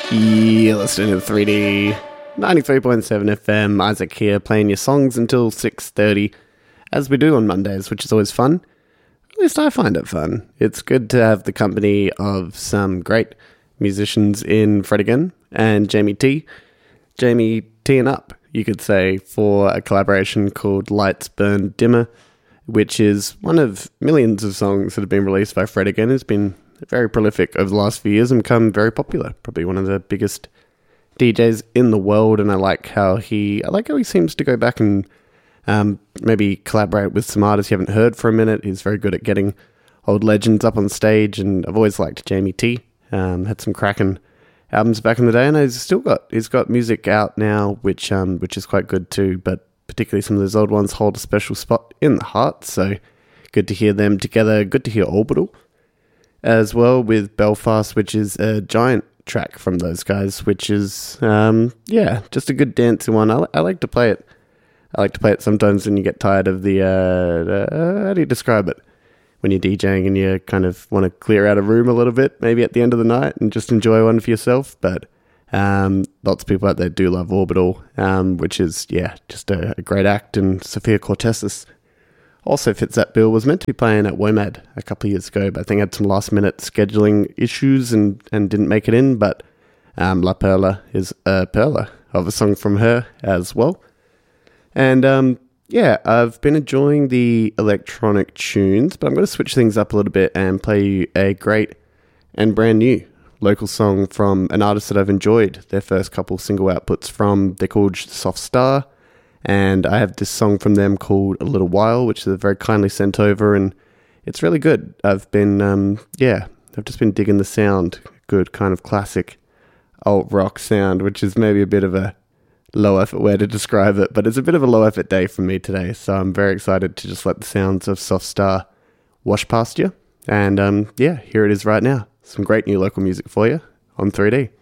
You're listening to 3D 93.7 FM. Isaac here, playing your songs until 6:30, as we do on Mondays, which is always fun. At least I find it fun. It's good to have the company of some great musicians in Fredigan and Jamie T. Jamie teeing up, you could say, for a collaboration called Lights Burn Dimmer, which is one of millions of songs that have been released by Fredigan. It's been very prolific over the last few years and become very popular. Probably one of the biggest DJs in the world, and I like how he seems to go back and maybe collaborate with some artists you haven't heard for a minute. He's very good at getting old legends up on stage, and I've always liked Jamie T. Had some cracking albums back in the day, and he's got music out now, which is quite good too. But particularly some of those old ones hold a special spot in the heart. So good to hear them together. Good to hear Orbital as well with Belfast, which is a giant track from those guys, which is just a good dancing one. I like to play it. I like to play it sometimes when you get tired of the how do you describe it, when you're DJing and you kind of want to clear out a room a little bit, maybe at the end of the night, and just enjoy one for yourself. But lots of people out there do love Orbital, which is just a great act. And Sophia Cortezas also fits that bill. Was meant to be playing at WOMAD a couple of years ago, but I think had some last minute scheduling issues and didn't make it in. But La Perla is a perla of a song from her as well. And I've been enjoying the electronic tunes, but I'm going to switch things up a little bit and play you a great and brand new local song from an artist that I've enjoyed their first couple single outputs from. They're called Soft Star. And I have this song from them called A Little While, which they very kindly sent over, and it's really good. I've been, I've just been digging the sound. Good kind of classic alt rock sound, which is maybe a bit of a low effort way to describe it, but it's a bit of a low effort day for me today. So I'm very excited to just let the sounds of Soft Star wash past you. And here it is right now. Some great new local music for you on 3D.